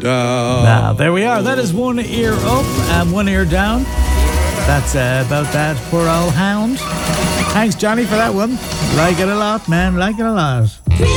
down. Now, there we are. That is one ear up and one ear down. That's about that poor old hound. Thanks, Johnny, for that one. Like it a lot, man. Like it a lot.